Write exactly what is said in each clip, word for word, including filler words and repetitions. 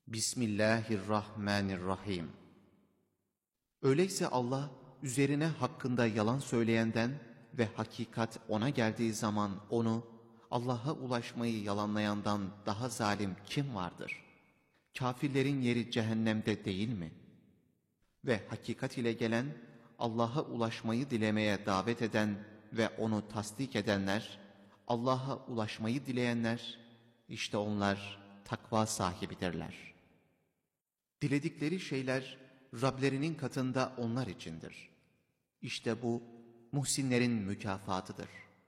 Bismillahirrahmanirrahim. Öyleyse Allah, üzerine hakkında yalan söyleyenden ve hakikat ona geldiği zaman onu, Allah'a ulaşmayı yalanlayandan daha zalim kim vardır? Kafirlerin yeri cehennemde değil mi? Ve hakikat ile gelen, Allah'a ulaşmayı dilemeye davet eden ve onu tasdik edenler, Allah'a ulaşmayı dileyenler, işte onlar takva sahibidirler. Diledikleri şeyler Rablerinin katında onlar içindir. İşte bu muhsinlerin mükafatıdır.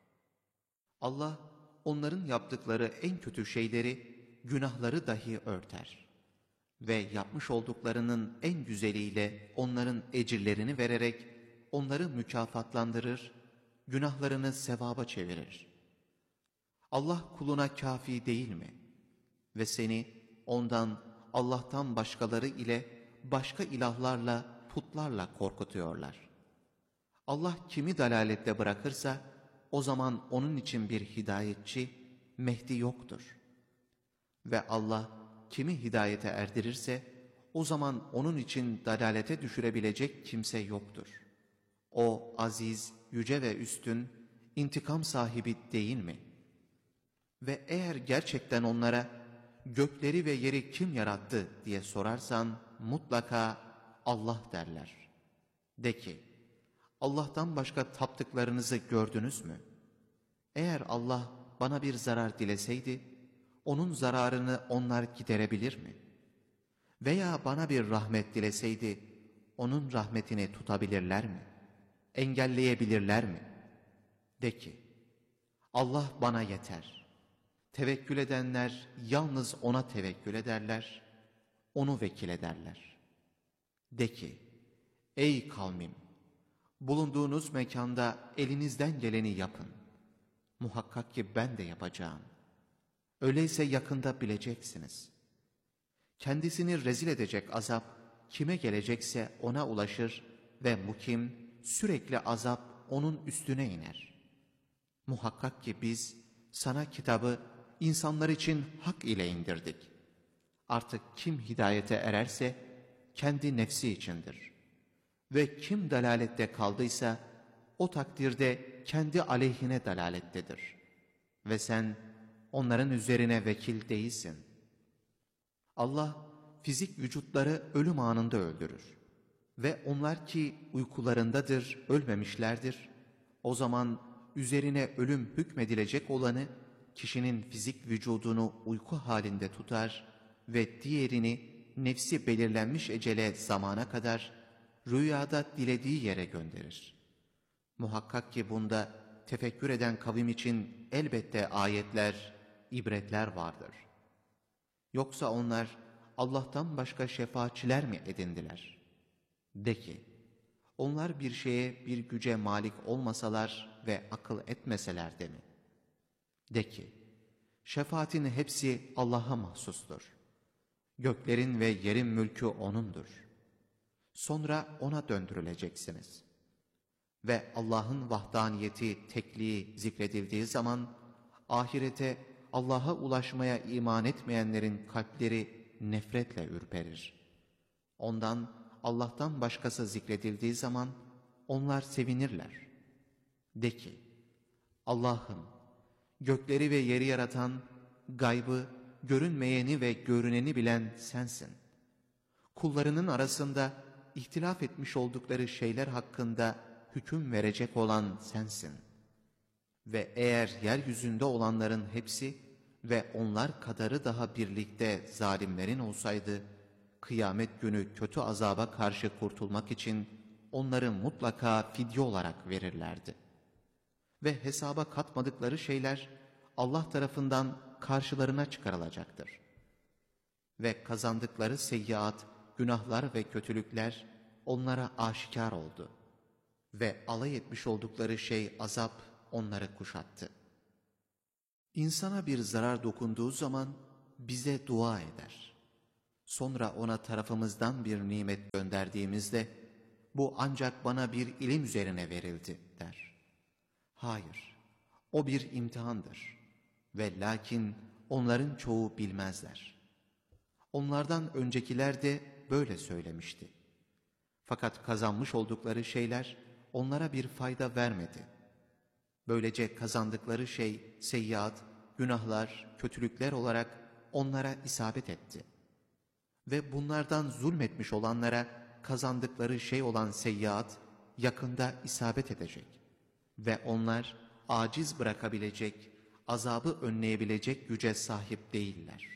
Allah onların yaptıkları en kötü şeyleri, günahları dahi örter. Ve yapmış olduklarının en güzeliyle onların ecirlerini vererek onları mükafatlandırır, günahlarını sevaba çevirir. Allah kuluna kafi değil mi? Ve seni ondan, Allah'tan başkaları ile başka ilahlarla, putlarla korkutuyorlar. Allah kimi dalalette bırakırsa o zaman onun için bir hidayetçi, Mehdi yoktur. Ve Allah kimi hidayete erdirirse o zaman onun için dalalete düşürebilecek kimse yoktur. O aziz, yüce ve üstün, intikam sahibi değil mi? Ve eğer gerçekten onlara gökleri ve yeri kim yarattı diye sorarsan mutlaka Allah derler. De ki, Allah'tan başka taptıklarınızı gördünüz mü? Eğer Allah bana bir zarar dileseydi, onun zararını onlar giderebilir mi? Veya bana bir rahmet dileseydi, onun rahmetini tutabilirler mi? Engelleyebilirler mi? De ki, Allah bana yeter. Tevekkül edenler yalnız ona tevekkül ederler, onu vekil ederler. De ki, ey kavmim, bulunduğunuz mekanda elinizden geleni yapın. Muhakkak ki ben de yapacağım. Öyleyse yakında bileceksiniz. Kendisini rezil edecek azap kime gelecekse ona ulaşır ve mukim, sürekli azap onun üstüne iner. Muhakkak ki biz sana kitabı insanlar için hak ile indirdik. Artık kim hidayete ererse kendi nefsi içindir. Ve kim dalalette kaldıysa o takdirde kendi aleyhine dalalettedir. Ve sen onların üzerine vekil değilsin. Allah fizik vücutları ölüm anında öldürür. Ve onlar ki uykularındadır, ölmemişlerdir. O zaman üzerine ölüm hükmedilecek olanı, kişinin fizik vücudunu uyku halinde tutar ve diğerini nefsi belirlenmiş ecele zamana kadar rüyada dilediği yere gönderir. Muhakkak ki bunda tefekkür eden kavim için elbette ayetler, ibretler vardır. Yoksa onlar Allah'tan başka şefaatçiler mi edindiler? De ki, onlar bir şeye, bir güce malik olmasalar ve akıl etmeseler de mi? De ki, şefaatin hepsi Allah'a mahsustur. Göklerin ve yerin mülkü O'nundur. Sonra O'na döndürüleceksiniz. Ve Allah'ın vahdaniyeti, tekliği zikredildiği zaman, ahirete, Allah'a ulaşmaya iman etmeyenlerin kalpleri nefretle ürperir. Ondan, Allah'tan başkası zikredildiği zaman, onlar sevinirler. De ki, Allah'ım, gökleri ve yeri yaratan, gaybı, görünmeyeni ve görüneni bilen sensin. Kullarının arasında ihtilaf etmiş oldukları şeyler hakkında hüküm verecek olan sensin. Ve eğer yeryüzünde olanların hepsi ve onlar kadarı daha birlikte zalimlerin olsaydı, kıyamet günü kötü azaba karşı kurtulmak için onları mutlaka fidye olarak verirlerdi. Ve hesaba katmadıkları şeyler Allah tarafından karşılarına çıkarılacaktır. Ve kazandıkları seyyiat, günahlar ve kötülükler onlara aşikar oldu. Ve alay etmiş oldukları şey azap onları kuşattı. İnsana bir zarar dokunduğu zaman bize dua eder. Sonra ona tarafımızdan bir nimet gönderdiğimizde bu ancak bana bir ilim üzerine verildi der. Hayır, o bir imtihandır ve lakin onların çoğu bilmezler. Onlardan öncekiler de böyle söylemişti. Fakat kazanmış oldukları şeyler onlara bir fayda vermedi. Böylece kazandıkları şey seyyiat, günahlar, kötülükler olarak onlara isabet etti. Ve bunlardan zulmetmiş olanlara kazandıkları şey olan seyyiat yakında isabet edecek. Ve onlar aciz bırakabilecek, azabı önleyebilecek güce sahip değiller.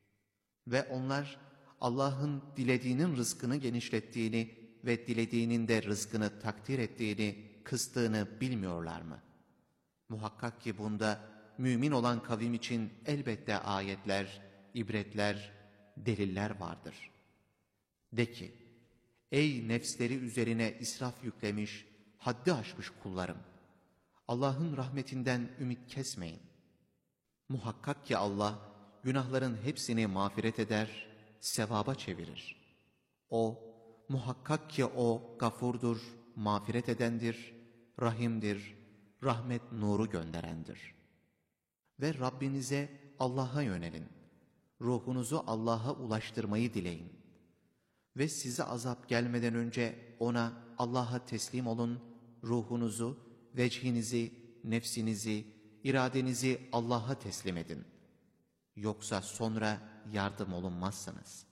Ve onlar Allah'ın dilediğinin rızkını genişlettiğini ve dilediğinin de rızkını takdir ettiğini, kıstığını bilmiyorlar mı? Muhakkak ki bunda mümin olan kavim için elbette ayetler, ibretler, deliller vardır. De ki, ey nefsleri üzerine israf yüklemiş, haddi aşmış kullarım! Allah'ın rahmetinden ümit kesmeyin. Muhakkak ki Allah, günahların hepsini mağfiret eder, sevaba çevirir. O, muhakkak ki O gafurdur, mağfiret edendir, rahimdir, rahmet nuru gönderendir. Ve Rabbinize, Allah'a yönelin. Ruhunuzu Allah'a ulaştırmayı dileyin. Ve size azap gelmeden önce O'na, Allah'a teslim olun, ruhunuzu, vecihinizi, nefsinizi, iradenizi Allah'a teslim edin. Yoksa sonra yardım olunmazsınız.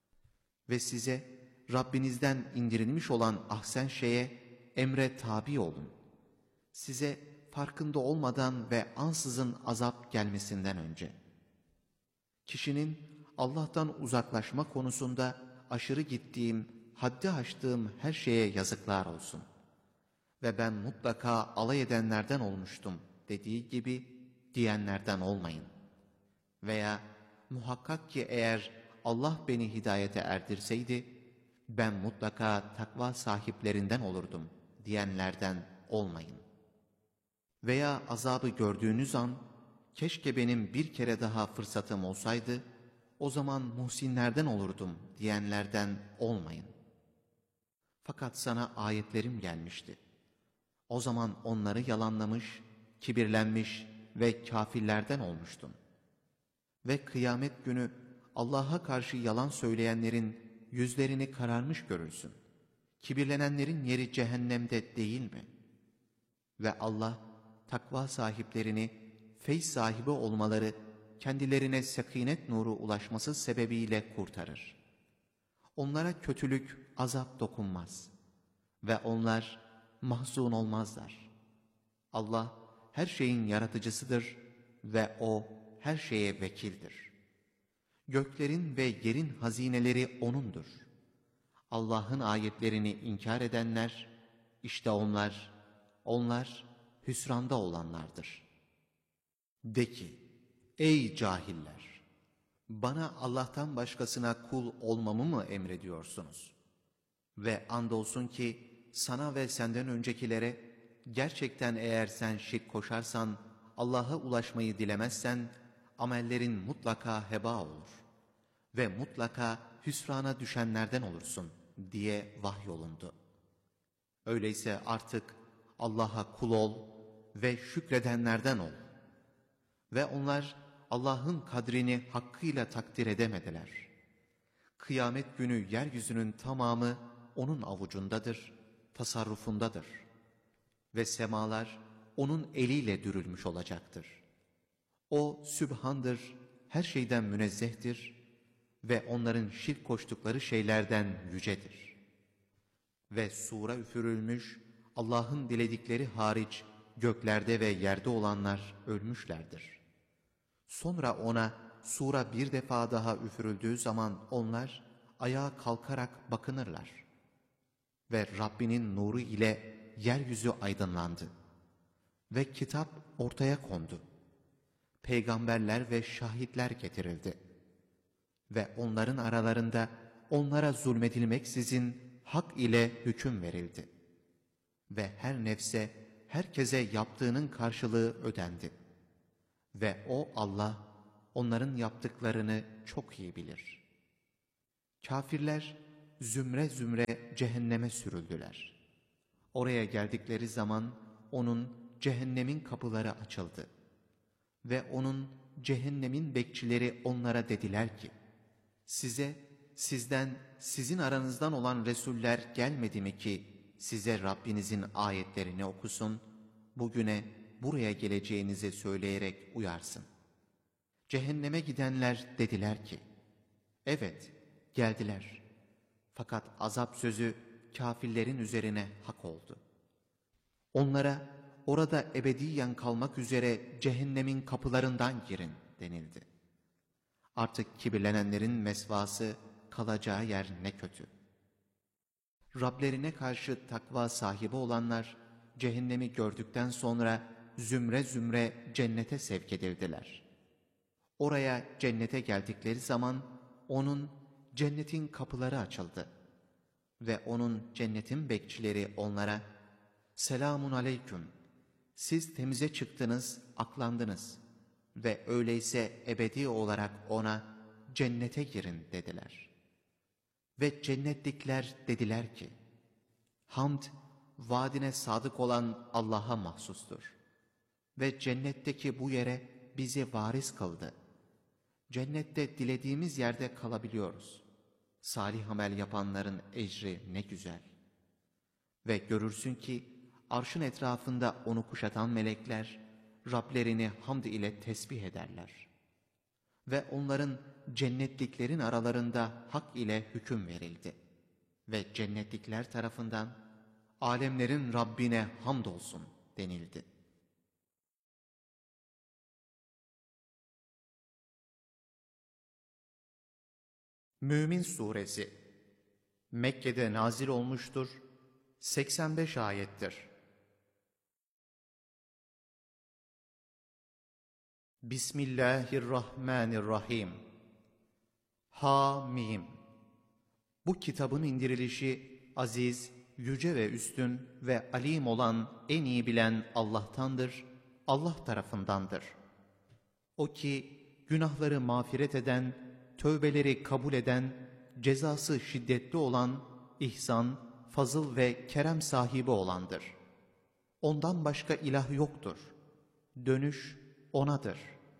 Ve size Rabbinizden indirilmiş olan ahsen şeye, emre tabi olun. Size farkında olmadan ve ansızın azap gelmesinden önce. Kişinin Allah'tan uzaklaşma konusunda aşırı gittiğim, haddi aştığım her şeye yazıklar olsun. Ve ben mutlaka alay edenlerden olmuştum dediği gibi diyenlerden olmayın. Veya muhakkak ki eğer Allah beni hidayete erdirseydi, ben mutlaka takva sahiplerinden olurdum diyenlerden olmayın. Veya azabı gördüğünüz an, keşke benim bir kere daha fırsatım olsaydı, o zaman muhsinlerden olurdum diyenlerden olmayın. Fakat sana ayetlerim gelmişti. O zaman onları yalanlamış, kibirlenmiş ve kâfirlerden olmuştun. Ve kıyamet günü Allah'a karşı yalan söyleyenlerin yüzlerini kararmış görürsün. Kibirlenenlerin yeri cehennemde değil mi? Ve Allah takva sahiplerini feyz sahibi olmaları, kendilerine sekinet nuru ulaşması sebebiyle kurtarır. Onlara kötülük, azap dokunmaz. Ve onlar mahzun olmazlar. Allah her şeyin yaratıcısıdır ve O her şeye vekildir. Göklerin ve yerin hazineleri O'nundur. Allah'ın ayetlerini inkar edenler, işte onlar, onlar hüsranda olanlardır. De ki, ey cahiller! Bana Allah'tan başkasına kul olmamı mı emrediyorsunuz? Ve andolsun ki sana ve senden öncekilere, gerçekten eğer sen şirk koşarsan, Allah'a ulaşmayı dilemezsen, amellerin mutlaka heba olur ve mutlaka hüsrana düşenlerden olursun diye vahyolundu. Öyleyse artık Allah'a kul ol ve şükredenlerden ol. Ve onlar Allah'ın kadrini hakkıyla takdir edemediler. Kıyamet günü yeryüzünün tamamı O'nun avucundadır, tasarrufundadır. Ve semalar O'nun eliyle dürülmüş olacaktır. O Sübhan'dır, her şeyden münezzehtir ve onların şirk koştukları şeylerden yücedir. Ve sura üfürülmüş, Allah'ın diledikleri hariç göklerde ve yerde olanlar ölmüşlerdir. Sonra ona sura bir defa daha üfürüldüğü zaman onlar ayağa kalkarak bakınırlar. Ve Rabbinin nuru ile yeryüzü aydınlandı. Ve kitap ortaya kondu. Peygamberler ve şahitler getirildi. Ve onların aralarında onlara zulmedilmeksizin hak ile hüküm verildi. Ve her nefse, herkese yaptığının karşılığı ödendi. Ve o Allah, onların yaptıklarını çok iyi bilir. Kafirler zümre zümre cehenneme sürüldüler. Oraya geldikleri zaman onun cehennemin kapıları açıldı. Ve onun cehennemin bekçileri onlara dediler ki, Size, sizden, sizin aranızdan olan Resuller gelmedi mi ki size Rabbinizin ayetlerini okusun, bugüne buraya geleceğinizi söyleyerek uyarsın. Cehenneme gidenler dediler ki, evet geldiler. Fakat azap sözü kâfirlerin üzerine hak oldu. Onlara orada ebediyen kalmak üzere cehennemin kapılarından girin denildi. Artık kibirlenenlerin mesvası, kalacağı yer ne kötü. Rablerine karşı takva sahibi olanlar, cehennemi gördükten sonra zümre zümre cennete sevk edildiler. Oraya, cennete geldikleri zaman, onun, cennetin kapıları açıldı. Ve onun cennetin bekçileri onlara, selamun aleyküm, siz temize çıktınız, aklandınız ve öyleyse ebedi olarak ona, cennete girin dediler. Ve cennetlikler dediler ki, hamd, vaadine sadık olan Allah'a mahsustur. Ve cennetteki bu yere bizi varis kıldı. Cennette dilediğimiz yerde kalabiliyoruz. Salih amel yapanların ecri ne güzel. Ve görürsün ki, arşın etrafında onu kuşatan melekler, Rablerini hamd ile tesbih ederler. Ve onların cennetliklerin aralarında hak ile hüküm verildi. Ve cennetlikler tarafından, alemlerin Rabbine hamdolsun denildi. Mümin Suresi Mekke'de nazil olmuştur, seksen beş ayettir. Bismillahirrahmanirrahim. Hamim. Bu kitabın indirilişi aziz, yüce ve üstün ve alim olan, en iyi bilen Allah'tandır, Allah tarafındandır. O ki günahları mağfiret eden, tövbeleri kabul eden, cezası şiddetli olan, ihsan, fazıl ve kerem sahibi olandır. Ondan başka ilah yoktur. Dönüş O'nadır.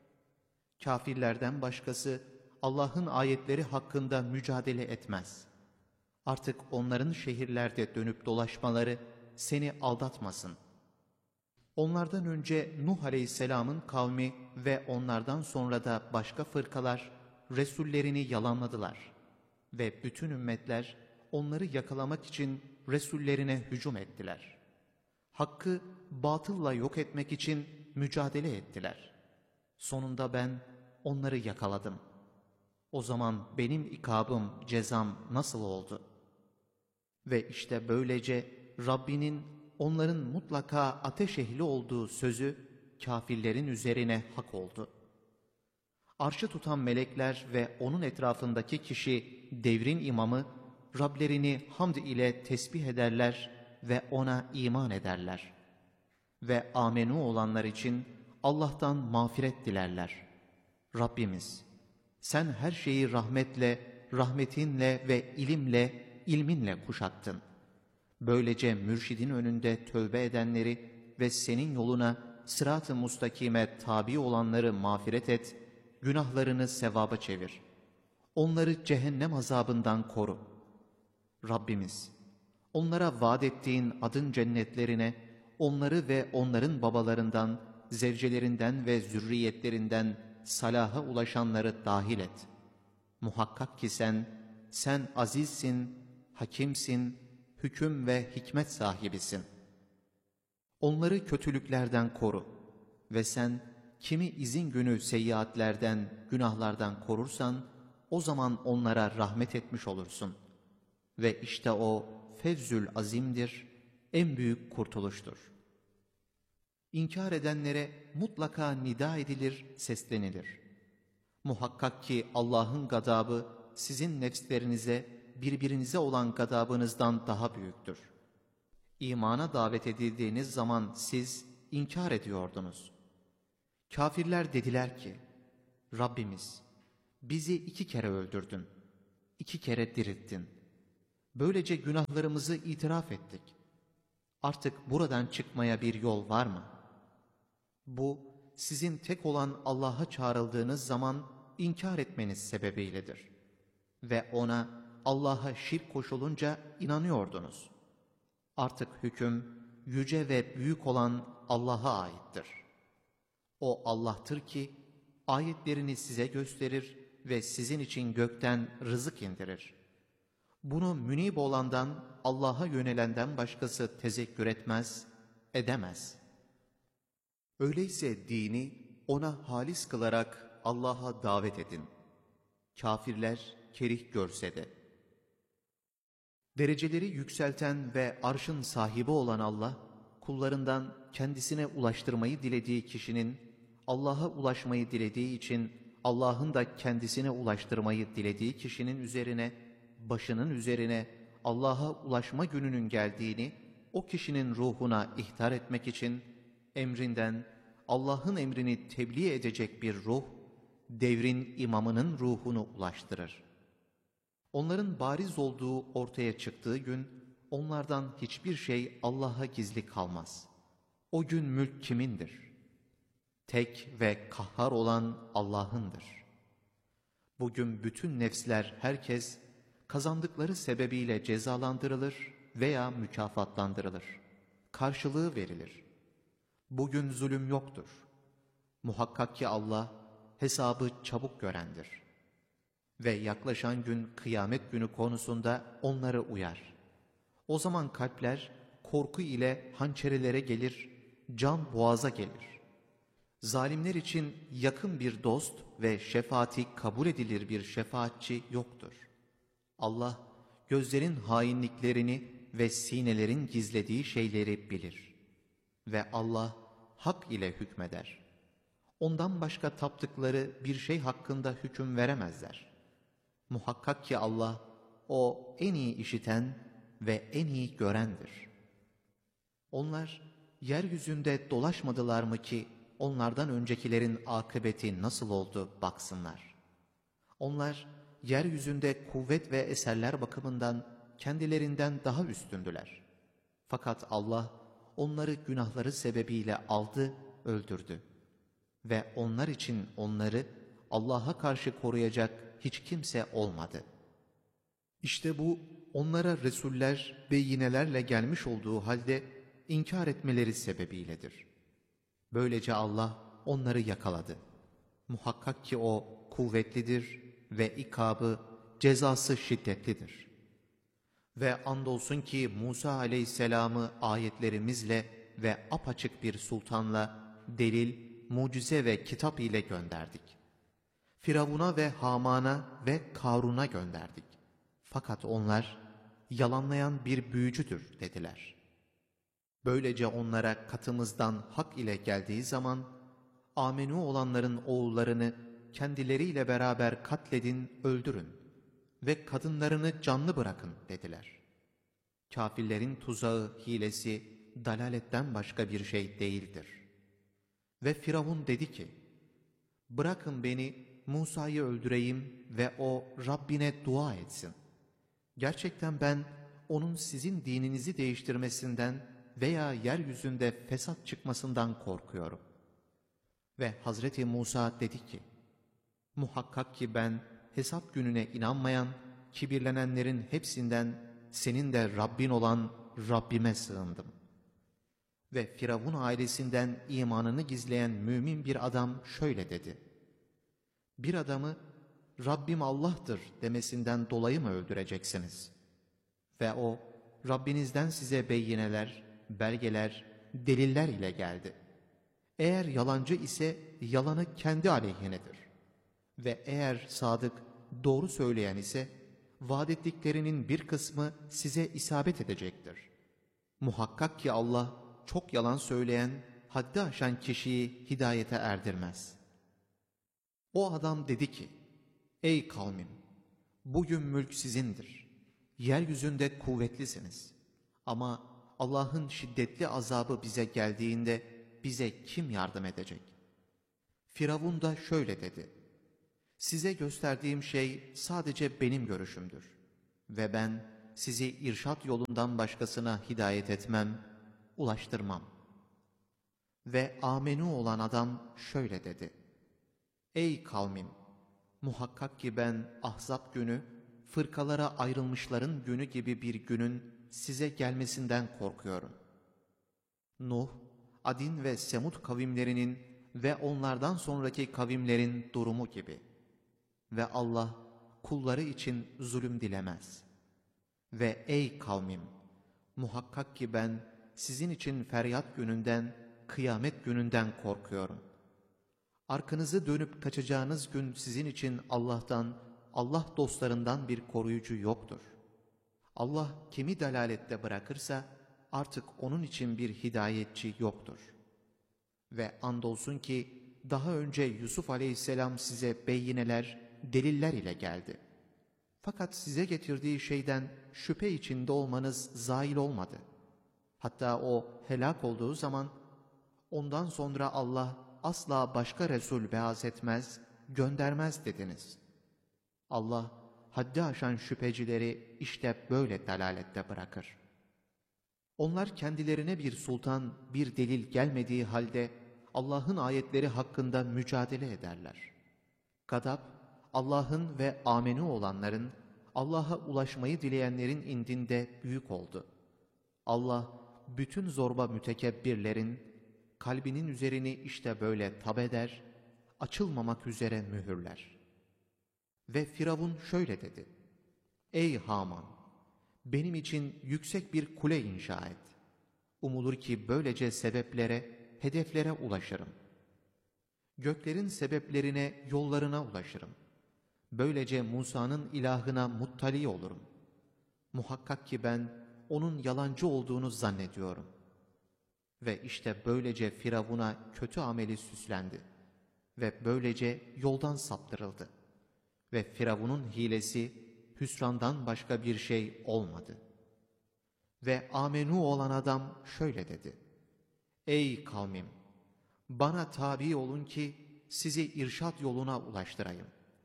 Kafirlerden başkası Allah'ın ayetleri hakkında mücadele etmez. Artık onların şehirlerde dönüp dolaşmaları seni aldatmasın. Onlardan önce Nuh Aleyhisselam'ın kavmi ve onlardan sonra da başka fırkalar Resullerini yalanladılar. Ve bütün ümmetler onları yakalamak için Resullerine hücum ettiler. Hakkı batılla yok etmek için mücadele ettiler. Sonunda ben onları yakaladım. O zaman benim ikabım, cezam nasıl oldu? Ve işte böylece Rabbinin onların mutlaka ateş ehli olduğu sözü kâfirlerin üzerine hak oldu. Arşı tutan melekler ve onun etrafındaki kişi, devrin imamı, Rablerini hamd ile tesbih ederler ve ona iman ederler. Ve amenu olanlar için Allah'tan mağfiret dilerler. Rabbimiz, sen her şeyi rahmetle, rahmetinle ve ilimle, ilminle kuşattın. Böylece mürşidin önünde tövbe edenleri ve senin yoluna sırat-ı mustakime tabi olanları mağfiret et, günahlarını sevaba çevir. Onları cehennem azabından koru. Rabbimiz, onlara vaat ettiğin adın cennetlerine, onları ve onların babalarından, zevcelerinden ve zürriyetlerinden salaha ulaşanları dahil et. Muhakkak ki sen, sen azizsin, hakimsin, hüküm ve hikmet sahibisin. Onları kötülüklerden koru ve sen kimi izin günü seyyiatlerden, günahlardan korursan, o zaman onlara rahmet etmiş olursun. Ve işte o fevzül azimdir, en büyük kurtuluştur. İnkar edenlere mutlaka nida edilir, seslenilir. Muhakkak ki Allah'ın gadabı sizin nefslerinize, birbirinize olan gadabınızdan daha büyüktür. İmana davet edildiğiniz zaman siz inkar ediyordunuz. Kafirler dediler ki, Rabbimiz, bizi iki kere öldürdün, iki kere dirilttin. Böylece günahlarımızı itiraf ettik. Artık buradan çıkmaya bir yol var mı? Bu, sizin tek olan Allah'a çağrıldığınız zaman inkar etmeniz sebebiyledir. ve ona Allah'a şirk koşulunca inanıyordunuz. Artık hüküm yüce ve büyük olan Allah'a aittir. O Allah'tır ki ayetlerini size gösterir ve sizin için gökten rızık indirir. Bunu münib olandan, Allah'a yönelenden başkası tezekkür etmez, edemez. Öyleyse dini ona halis kılarak Allah'a davet edin. Kafirler kerih görse de. Dereceleri yükselten ve arşın sahibi olan Allah, kullarından kendisine ulaştırmayı dilediği kişinin, Allah'a ulaşmayı dilediği için Allah'ın da kendisine ulaştırmayı dilediği kişinin üzerine, başının üzerine Allah'a ulaşma gününün geldiğini, o kişinin ruhuna ihtar etmek için emrinden Allah'ın emrini tebliğ edecek bir ruh, devrin imamının ruhunu ulaştırır. Onların bariz olduğu ortaya çıktığı gün, onlardan hiçbir şey Allah'a gizli kalmaz. O gün mülk kimindir? Tek ve kahhar olan Allah'ındır. Bugün bütün nefsler, herkes kazandıkları sebebiyle cezalandırılır veya mükafatlandırılır. Karşılığı verilir. Bugün zulüm yoktur. Muhakkak ki Allah hesabı çabuk görendir. Ve yaklaşan gün kıyamet günü konusunda onları uyar. O zaman kalpler korku ile hançerelere gelir, can boğaza gelir. Zalimler için yakın bir dost ve şefaati kabul edilir bir şefaatçi yoktur. Allah gözlerin hainliklerini ve sinelerin gizlediği şeyleri bilir. Ve Allah hak ile hükmeder. Ondan başka taptıkları bir şey hakkında hüküm veremezler. Muhakkak ki Allah, o en iyi işiten ve en iyi görendir. Onlar yeryüzünde dolaşmadılar mı ki onlardan öncekilerin akıbeti nasıl oldu baksınlar. Onlar yeryüzünde kuvvet ve eserler bakımından kendilerinden daha üstündüler. Fakat Allah onları günahları sebebiyle aldı, öldürdü. Ve onlar için onları Allah'a karşı koruyacak hiç kimse olmadı. İşte bu onlara resuller beyinelerle gelmiş olduğu halde inkar etmeleri sebebiyledir. Böylece Allah onları yakaladı. Muhakkak ki o kuvvetlidir ve ikabı, cezası şiddetlidir. Ve andolsun ki Musa aleyhisselamı ayetlerimizle ve apaçık bir sultanla, delil, mucize ve kitap ile gönderdik. Firavun'a ve Haman'a ve Karun'a gönderdik. Fakat onlar yalanlayan bir büyücüdür dediler. Böylece onlara katımızdan hak ile geldiği zaman amenu olanların oğullarını kendileriyle beraber katledin, öldürün ve kadınlarını canlı bırakın dediler. Kafirlerin tuzağı, hilesi dalaletten başka bir şey değildir. Ve Firavun dedi ki, bırakın beni Musa'yı öldüreyim ve o Rabbine dua etsin. Gerçekten ben onun sizin dininizi değiştirmesinden veya yeryüzünde fesat çıkmasından korkuyorum. Ve Hazreti Musa dedi ki, muhakkak ki ben hesap gününe inanmayan, kibirlenenlerin hepsinden senin de Rabbin olan Rabbime sığındım. Ve Firavun ailesinden imanını gizleyen mümin bir adam şöyle dedi, bir adamı Rabbim Allah'tır demesinden dolayı mı öldüreceksiniz? Ve o Rabbinizden size beyineler, belgeler, deliller ile geldi. Eğer yalancı ise yalanı kendi aleyhinedir. Ve eğer sadık, doğru söyleyen ise vaat ettiklerinin bir kısmı size isabet edecektir. Muhakkak ki Allah çok yalan söyleyen, haddi aşan kişiyi hidayete erdirmez. O adam dedi ki, ey kavmim, bugün mülk sizindir. Yeryüzünde kuvvetlisiniz. Ama Allah'ın şiddetli azabı bize geldiğinde bize kim yardım edecek? Firavun da şöyle dedi, size gösterdiğim şey sadece benim görüşümdür. Ve ben sizi irşat yolundan başkasına hidayet etmem, ulaştırmam. Ve amenu olan adam şöyle dedi, ey kavmim, muhakkak ki ben Ahzab günü fırkalara ayrılmışların günü gibi bir günün size gelmesinden korkuyorum. Nuh, Adin ve Semud kavimlerinin ve onlardan sonraki kavimlerin durumu gibi. Ve Allah kulları için zulüm dilemez. Ve ey kavmim! Muhakkak ki ben sizin için feryat gününden, kıyamet gününden korkuyorum. Arkanızı dönüp kaçacağınız gün sizin için Allah'tan, Allah dostlarından bir koruyucu yoktur. Allah kimi dalalette bırakırsa artık onun için bir hidayetçi yoktur. Ve andolsun ki daha önce Yusuf aleyhisselam size beyineler, deliller ile geldi. Fakat size getirdiği şeyden şüphe içinde olmanız zail olmadı. Hatta o helak olduğu zaman ondan sonra Allah asla başka Resul beaz etmez, göndermez dediniz. Allah haddi aşan şüphecileri işte böyle dalalette bırakır. Onlar kendilerine bir sultan, bir delil gelmediği halde Allah'ın ayetleri hakkında mücadele ederler. Gadab, Allah'ın ve ameni olanların, Allah'a ulaşmayı dileyenlerin indinde büyük oldu. Allah, bütün zorba mütekebbirlerin, kalbinin üzerini işte böyle tab eder, açılmamak üzere mühürler. Ve Firavun şöyle dedi: Ey Haman! Benim için yüksek bir kule inşa et. Umulur ki böylece sebeplere, hedeflere ulaşırım. Göklerin sebeplerine, yollarına ulaşırım. Böylece Musa'nın ilahına muttali olurum. Muhakkak ki ben onun yalancı olduğunu zannediyorum. Ve işte böylece Firavun'a kötü ameli süslendi. Ve böylece yoldan saptırıldı. Ve Firavun'un hilesi hüsrandan başka bir şey olmadı. Ve amenu olan adam şöyle dedi: Ey kavmim! Bana tabi olun ki sizi irşad yoluna ulaştırayım.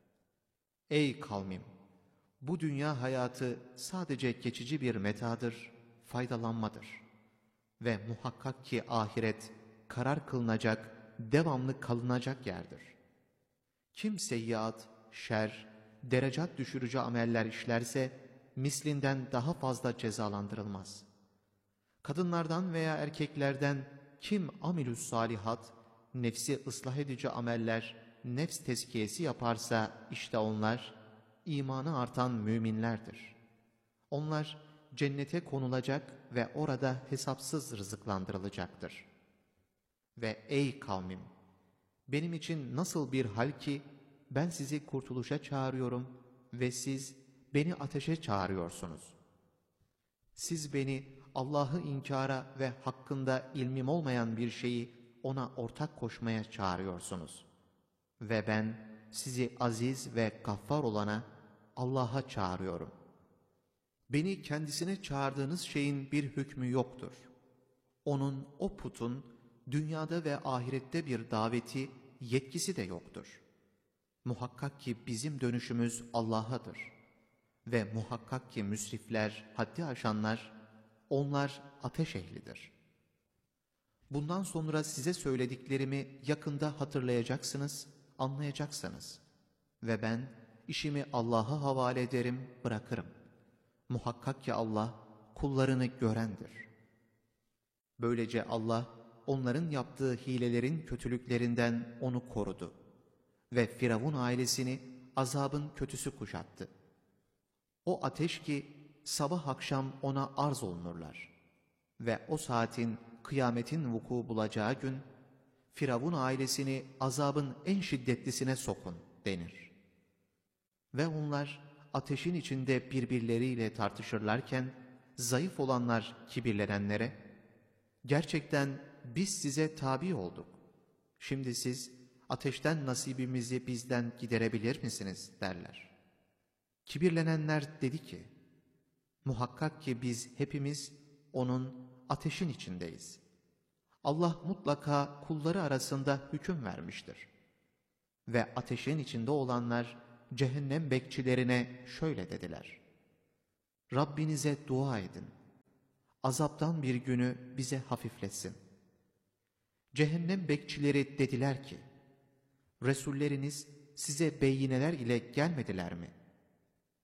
Ey kavmim! Bu dünya hayatı sadece geçici bir metadır, faydalanmadır. Ve muhakkak ki ahiret karar kılınacak, devamlı kalınacak yerdir. Kim seyyiat, şer, derecat düşürücü ameller işlerse mislinden daha fazla cezalandırılmaz. Kadınlardan veya erkeklerden kim amilus salihat, nefsi ıslah edici ameller, nefs tezkiyesi yaparsa işte onlar imanı artan müminlerdir. Onlar cennete konulacak ve orada hesapsız rızıklandırılacaktır. Ve ey kavmim! Benim için nasıl bir hal ki ben sizi kurtuluşa çağırıyorum ve siz beni ateşe çağırıyorsunuz. Siz beni Allah'ı inkara ve hakkında ilmim olmayan bir şeyi ona ortak koşmaya çağırıyorsunuz. Ve ben sizi aziz ve gaffar olana, Allah'a çağırıyorum. Beni kendisine çağırdığınız şeyin bir hükmü yoktur. Onun, o putun dünyada ve ahirette bir daveti, yetkisi de yoktur. Muhakkak ki bizim dönüşümüz Allah'adır. Ve muhakkak ki müsrifler, haddi aşanlar, onlar ateş ehlidir. Bundan sonra size söylediklerimi yakında hatırlayacaksınız, anlayacaksınız. Ve ben işimi Allah'a havale ederim, bırakırım. Muhakkak ki Allah kullarını görendir. Böylece Allah onların yaptığı hilelerin kötülüklerinden onu korudu. Ve Firavun ailesini azabın kötüsü kuşattı. O ateş ki sabah akşam ona arz olunurlar. Ve o saatin, kıyametin vuku bulacağı gün, Firavun ailesini azabın en şiddetlisine sokun denir. Ve onlar ateşin içinde birbirleriyle tartışırlarken, zayıf olanlar kibirlenenlere, gerçekten biz size tabi olduk. Şimdi siz ateşten nasibimizi bizden giderebilir misiniz derler. Kibirlenenler dedi ki, muhakkak ki biz hepimiz onun ateşin içindeyiz. Allah mutlaka kulları arasında hüküm vermiştir. Ve ateşin içinde olanlar cehennem bekçilerine şöyle dediler: Rabbinize dua edin. Azaptan bir günü bize hafifletsin. Cehennem bekçileri dediler ki, Resulleriniz size beyineler ile gelmediler mi?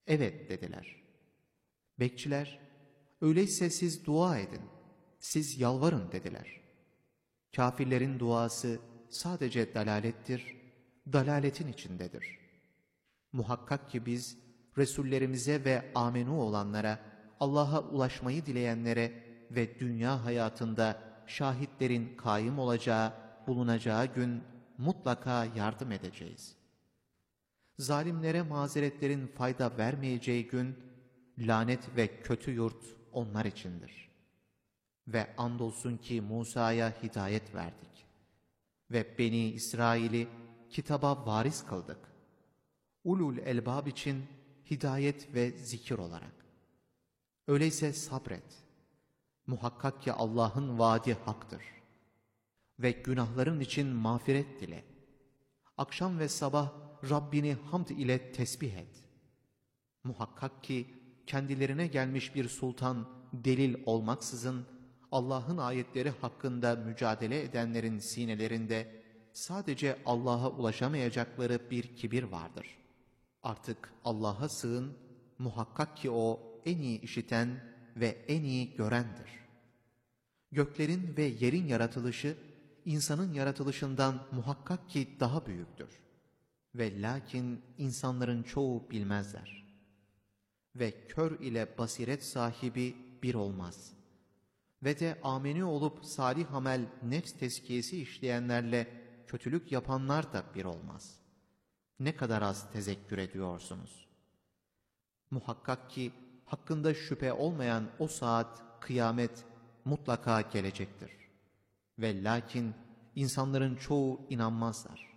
Evet dediler. Bekçiler, öyleyse siz dua edin, siz yalvarın dediler. Kafirlerin duası sadece dalalettir, dalaletin içindedir. Muhakkak ki biz Resullerimize ve amenu olanlara, Allah'a ulaşmayı dileyenlere ve dünya hayatında şahitlerin kaim olacağı, bulunacağı gün mutlaka yardım edeceğiz. Zalimlere mazeretlerin fayda vermeyeceği gün, lanet ve kötü yurt onlar içindir. Ve andolsun ki Musa'ya hidayet verdik. Ve Beni İsrail'i kitaba varis kıldık. Ulul elbab için hidayet ve zikir olarak. Öyleyse sabret. Muhakkak ki Allah'ın vaadi haktır. Ve günahların için mağfiret dile. Akşam ve sabah Rabbini hamd ile tesbih et. Muhakkak ki kendilerine gelmiş bir sultan delil olmaksızın Allah'ın ayetleri hakkında mücadele edenlerin sinelerinde sadece Allah'a ulaşamayacakları bir kibir vardır. Artık Allah'a sığın, muhakkak ki O en iyi işiten ve en iyi görendir. Göklerin ve yerin yaratılışı insanın yaratılışından muhakkak ki daha büyüktür. Ve lakin insanların çoğu bilmezler. Ve kör ile basiret sahibi bir olmaz. Ve de ameni olup salih amel nefs tezkiyesi işleyenlerle kötülük yapanlar da bir olmaz. Ne kadar az tezekkür ediyorsunuz. Muhakkak ki hakkında şüphe olmayan o saat, kıyamet mutlaka gelecektir. Ve lakin insanların çoğu inanmazlar.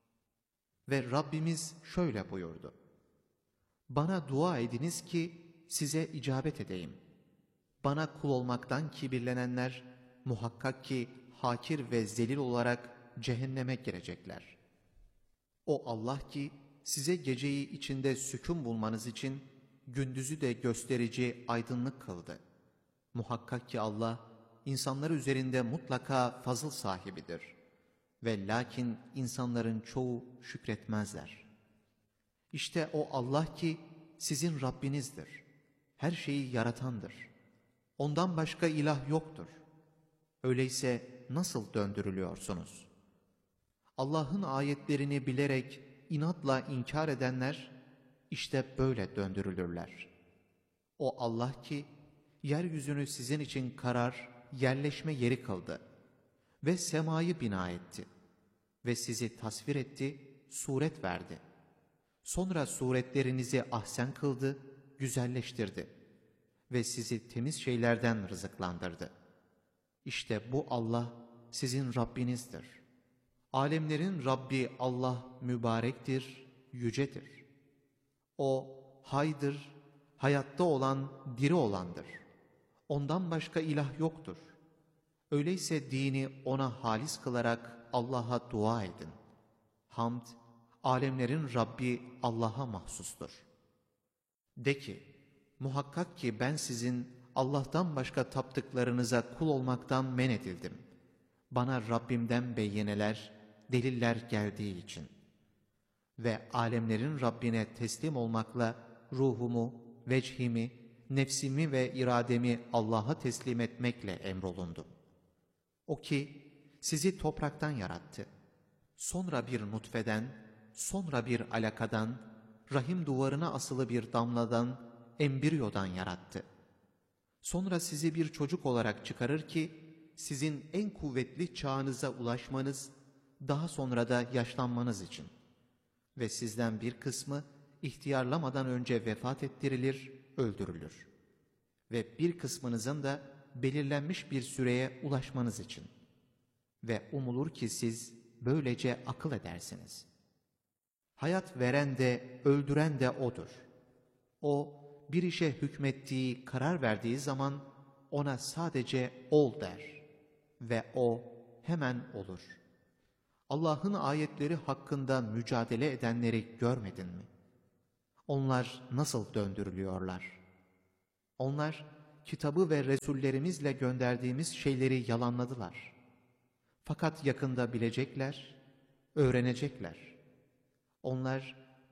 Ve Rabbimiz şöyle buyurdu. Bana dua ediniz ki size icabet edeyim. Bana kul olmaktan kibirlenenler muhakkak ki hakir ve zelil olarak cehenneme girecekler. O Allah ki size geceyi içinde sükun bulmanız için gündüzü de gösterici aydınlık kıldı. Muhakkak ki Allah insanlar üzerinde mutlaka fazıl sahibidir. Ve lakin insanların çoğu şükretmezler. İşte o Allah ki sizin Rabbinizdir. Her şeyi yaratandır. Ondan başka ilah yoktur. Öyleyse nasıl döndürülüyorsunuz? Allah'ın ayetlerini bilerek inatla inkar edenler işte böyle döndürülürler. O Allah ki yeryüzünü sizin için karar, yerleşme yeri kıldı ve semayı bina etti ve sizi tasvir etti, suret verdi. Sonra suretlerinizi ahsen kıldı, güzelleştirdi ve sizi temiz şeylerden rızıklandırdı. İşte bu Allah sizin Rabbinizdir. Alemlerin Rabbi Allah mübarektir, yücedir. O haydır, hayatta olan, diri olandır. Ondan başka ilah yoktur. Öyleyse dini ona halis kılarak Allah'a dua edin. Hamd, alemlerin Rabbi Allah'a mahsustur. De ki, muhakkak ki ben sizin Allah'tan başka taptıklarınıza kul olmaktan men edildim. Bana Rabbimden beyyineler, deliller geldiği için. Ve alemlerin Rabbine teslim olmakla ruhumu, vechimi, nefsimi ve irademi Allah'a teslim etmekle emrolundum. O ki sizi topraktan yarattı. Sonra bir nutfeden, sonra bir alakadan, rahim duvarına asılı bir damladan, embriyodan yarattı. Sonra sizi bir çocuk olarak çıkarır ki, sizin en kuvvetli çağınıza ulaşmanız, daha sonra da yaşlanmanız için. Ve sizden bir kısmı ihtiyarlamadan önce vefat ettirilir, öldürülür. Ve bir kısmınızın da belirlenmiş bir süreye ulaşmanız için. Ve umulur ki siz böylece akıl edersiniz. Hayat veren de öldüren de O'dur. O bir işe hükmettiği, karar verdiği zaman ona sadece ol der. Ve o hemen olur. Allah'ın ayetleri hakkında mücadele edenleri görmedin mi? Onlar nasıl döndürülüyorlar? Onlar kitabı ve Resullerimizle gönderdiğimiz şeyleri yalanladılar. Fakat yakında bilecekler, öğrenecekler. Onlar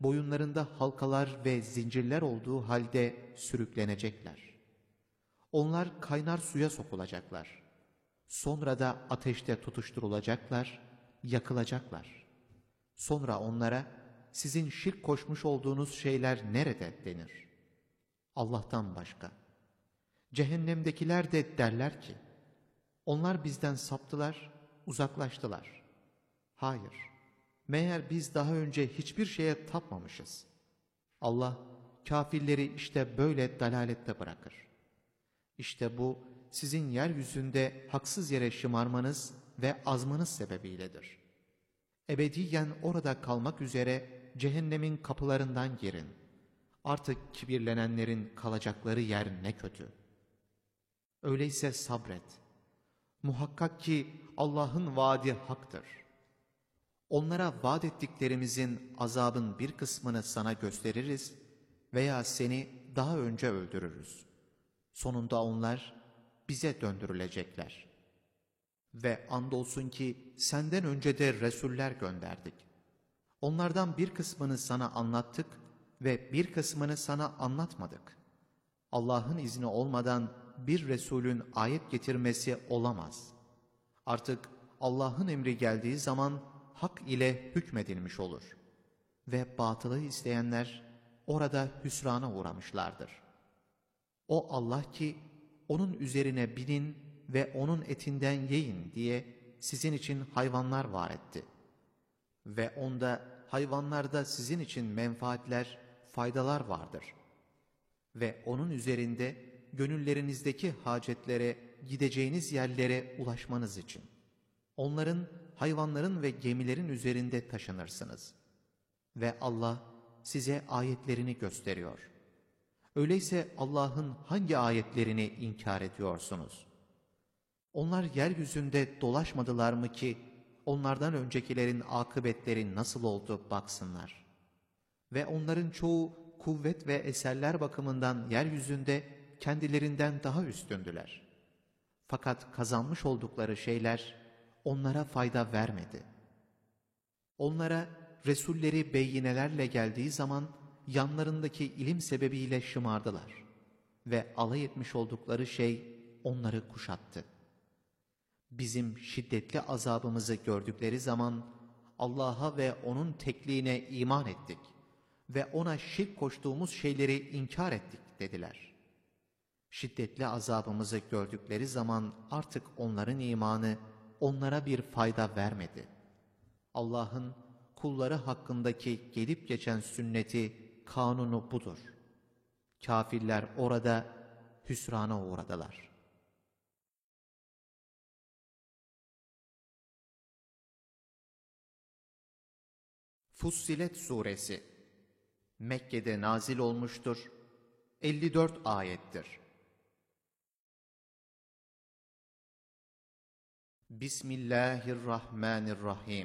boyunlarında halkalar ve zincirler olduğu halde sürüklenecekler. Onlar kaynar suya sokulacaklar. Sonra da ateşte tutuşturulacaklar, yakılacaklar. Sonra onlara, sizin şirk koşmuş olduğunuz şeyler nerede denir? Allah'tan başka. Cehennemdekiler de derler ki, onlar bizden saptılar, uzaklaştılar. Hayır, meğer biz daha önce hiçbir şeye tapmamışız. Allah, kafirleri işte böyle dalalette bırakır. İşte bu, sizin yeryüzünde haksız yere şımarmanız ve azmanız sebebiyledir. Ebediyen orada kalmak üzere cehennemin kapılarından girin. Artık kibirlenenlerin kalacakları yer ne kötü. Öyleyse sabret. Muhakkak ki Allah'ın vaadi haktır. Onlara vaat ettiklerimizin azabın bir kısmını sana gösteririz veya seni daha önce öldürürüz. Sonunda onlar bize döndürülecekler. Ve andolsun ki senden önce de resuller gönderdik. Onlardan bir kısmını sana anlattık ve bir kısmını sana anlatmadık. Allah'ın izni olmadan bir Resulün ayet getirmesi olamaz. Artık Allah'ın emri geldiği zaman hak ile hükmedilmiş olur. Ve batılı isteyenler orada hüsrana uğramışlardır. O Allah ki onun üzerine binin ve onun etinden yiyin diye sizin için hayvanlar var etti. Ve onda hayvanlarda sizin için menfaatler, faydalar vardır. Ve onun üzerinde gönüllerinizdeki hacetlere, gideceğiniz yerlere ulaşmanız için. Onların, hayvanların ve gemilerin üzerinde taşınırsınız. Ve Allah size ayetlerini gösteriyor. Öyleyse Allah'ın hangi ayetlerini inkar ediyorsunuz? Onlar yeryüzünde dolaşmadılar mı ki, onlardan öncekilerin akıbetleri nasıl oldu baksınlar. Ve onların çoğu kuvvet ve eserler bakımından yeryüzünde kendilerinden daha üstündüler. Fakat kazanmış oldukları şeyler onlara fayda vermedi. Onlara Resulleri beyinelerle geldiği zaman yanlarındaki ilim sebebiyle şımardılar ve alay etmiş oldukları şey onları kuşattı. Bizim şiddetli azabımızı gördükleri zaman Allah'a ve O'nun tekliğine iman ettik ve O'na şirk koştuğumuz şeyleri inkar ettik dediler. Şiddetli azabımızı gördükleri zaman artık onların imanı onlara bir fayda vermedi. Allah'ın kulları hakkındaki gelip geçen sünneti, kanunu budur. Kafirler orada hüsrana uğradılar. Fussilet Suresi Mekke'de nazil olmuştur. elli dört ayettir. Bismillahirrahmanirrahim.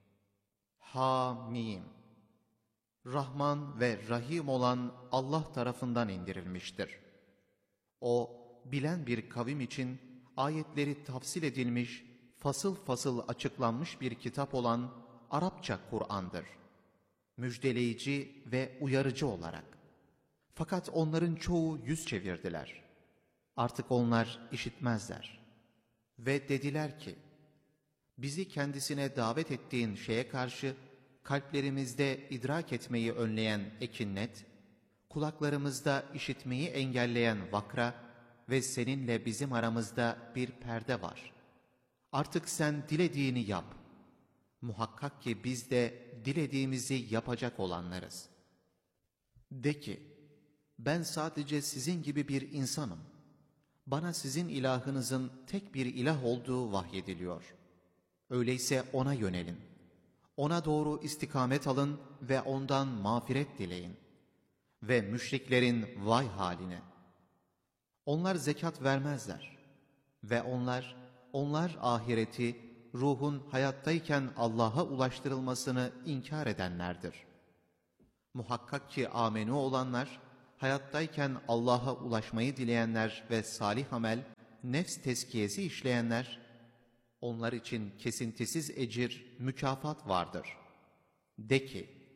Hamim. Rahman ve Rahim olan Allah tarafından indirilmiştir. O, bilen bir kavim için ayetleri tafsil edilmiş, fasıl fasıl açıklanmış bir kitap olan Arapça Kur'an'dır. Müjdeleyici ve uyarıcı olarak. Fakat onların çoğu yüz çevirdiler. Artık onlar işitmezler. Ve dediler ki, bizi kendisine davet ettiğin şeye karşı kalplerimizde idrak etmeyi önleyen ekinnet, kulaklarımızda işitmeyi engelleyen vakra ve seninle bizim aramızda bir perde var. Artık sen dilediğini yap. Muhakkak ki biz de dilediğimizi yapacak olanlarız. De ki, ben sadece sizin gibi bir insanım. Bana sizin ilahınızın tek bir ilah olduğu vahyediliyor. Öyleyse ona yönelin. Ona doğru istikamet alın ve ondan mağfiret dileyin. Ve müşriklerin vay haline. Onlar zekat vermezler. Ve onlar, onlar ahireti, ruhun hayattayken Allah'a ulaştırılmasını inkar edenlerdir. Muhakkak ki amenü olanlar, hayattayken Allah'a ulaşmayı dileyenler ve salih amel, nefs tezkiyesi işleyenler, onlar için kesintisiz ecir, mükafat vardır. De ki,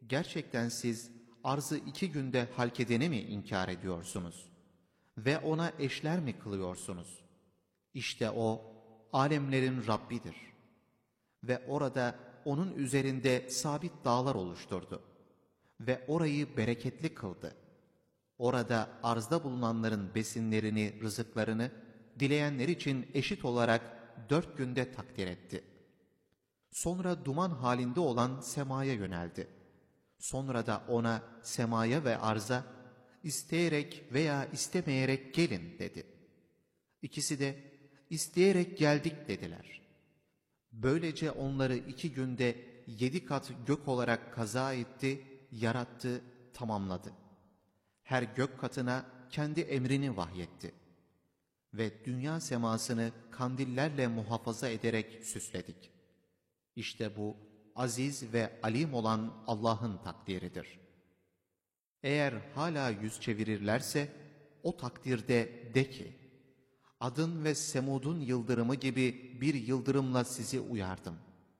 Gerçekten siz arzı iki günde halk edeni mi inkar ediyorsunuz? Ve ona eşler mi kılıyorsunuz? İşte o, alemlerin Rabbidir. Ve orada onun üzerinde sabit dağlar oluşturdu. Ve orayı bereketli kıldı. Orada arzda bulunanların besinlerini, rızıklarını, dileyenler için eşit olarak dört günde takdir etti. Sonra duman halinde olan semaya yöneldi. Sonra da ona, semaya ve arza, isteyerek veya istemeyerek gelin dedi. İkisi de, isteyerek geldik dediler. Böylece onları iki günde yedi kat gök olarak kaza etti, yarattı, tamamladı. Her gök katına kendi emrini vahyetti. Ve dünya semasını kandillerle muhafaza ederek süsledik. İşte bu, aziz ve alim olan Allah'ın takdiridir. Eğer hala yüz çevirirlerse, o takdirde de ki, Adın ve Semud'un yıldırımı gibi bir yıldırımla sizi uyardım.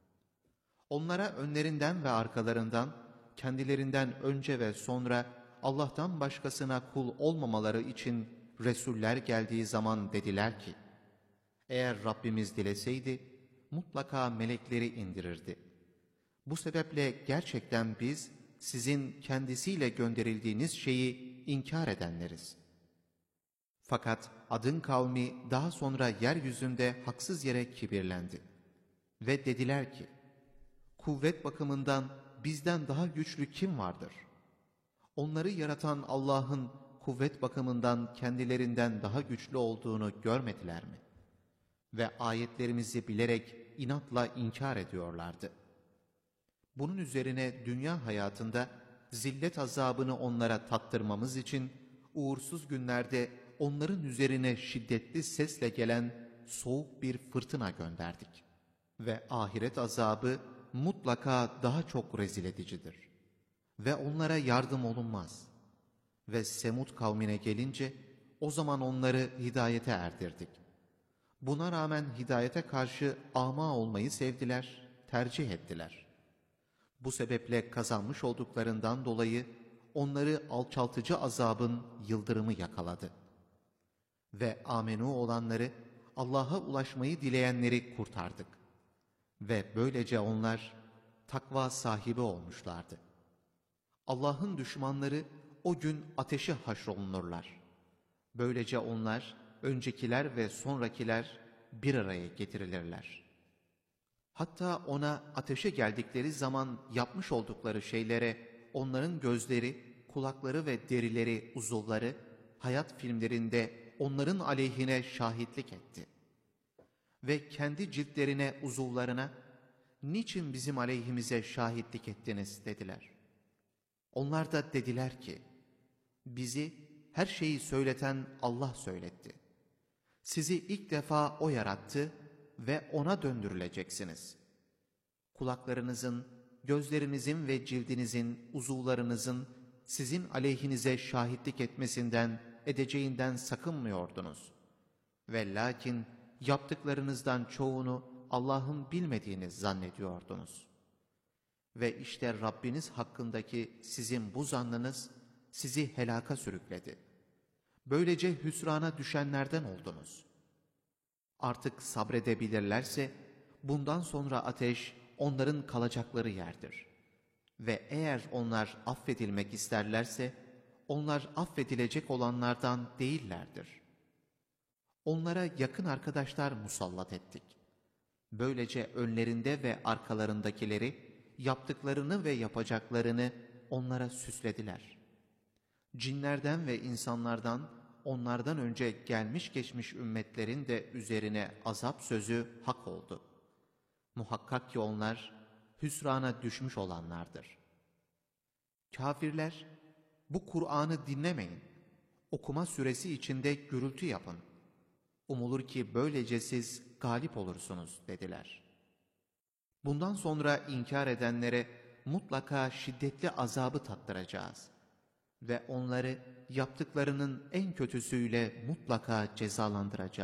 Onlara önlerinden ve arkalarından, kendilerinden önce ve sonra Allah'tan başkasına kul olmamaları için Resuller geldiği zaman dediler ki, eğer Rabbimiz dileseydi, mutlaka melekleri indirirdi. Bu sebeple gerçekten biz, sizin kendisiyle gönderildiğiniz şeyi inkar edenleriz. Fakat Ad'ın kavmi daha sonra yeryüzünde haksız yere kibirlendi. Ve dediler ki, kuvvet bakımından bizden daha güçlü kim vardır? Onları yaratan Allah'ın kuvvet bakımından kendilerinden daha güçlü olduğunu görmediler mi? Ve ayetlerimizi bilerek inatla inkar ediyorlardı. Bunun üzerine dünya hayatında zillet azabını onlara tattırmamız için uğursuz günlerde onların üzerine şiddetli sesle gelen soğuk bir fırtına gönderdik. Ve ahiret azabı mutlaka daha çok rezil edicidir. Ve onlara yardım olunmaz. Ve Semud kavmine gelince o zaman onları hidayete erdirdik. Buna rağmen hidayete karşı ama olmayı sevdiler, tercih ettiler. Bu sebeple kazanmış olduklarından dolayı onları alçaltıcı azabın yıldırımı yakaladı. Ve amenu olanları, Allah'a ulaşmayı dileyenleri kurtardık. Ve böylece onlar takva sahibi olmuşlardı. Allah'ın düşmanları o gün ateşe haşrolunurlar. Böylece onlar, öncekiler ve sonrakiler bir araya getirilirler. Hatta ona ateşe geldikleri zaman yapmış oldukları şeylere onların gözleri, kulakları ve derileri, uzuvları hayat filmlerinde onların aleyhine şahitlik etti. Ve kendi ciltlerine, uzuvlarına, niçin bizim aleyhimize şahitlik ettiniz dediler. Onlar da dediler ki, bizi her şeyi söyleten Allah söyletti. Sizi ilk defa O yarattı ve O'na döndürüleceksiniz. Kulaklarınızın, gözlerinizin ve cildinizin, uzuvlarınızın sizin aleyhinize şahitlik etmesinden, edeceğinden sakınmıyordunuz. Ve lakin yaptıklarınızdan çoğunu Allah'ın bilmediğini zannediyordunuz. Ve işte Rabbiniz hakkındaki sizin bu zannınız sizi helaka sürükledi. Böylece hüsrana düşenlerden oldunuz. Artık sabredebilirlerse bundan sonra ateş onların kalacakları yerdir. Ve eğer onlar affedilmek isterlerse onlar affedilecek olanlardan değillerdir. Onlara yakın arkadaşlar musallat ettik. Böylece önlerinde ve arkalarındakileri, yaptıklarını ve yapacaklarını onlara süslediler. Cinlerden ve insanlardan, onlardan önce gelmiş geçmiş ümmetlerin de üzerine azap sözü hak oldu. Muhakkak ki onlar hüsrana düşmüş olanlardır. Kafirler, bu Kur'an'ı dinlemeyin, okuma süresi içinde gürültü yapın. Umulur ki böylece siz galip olursunuz dediler. Bundan sonra inkar edenlere mutlaka şiddetli azabı tattıracağız. Ve onları yaptıklarının en kötüsüyle mutlaka cezalandıracağız.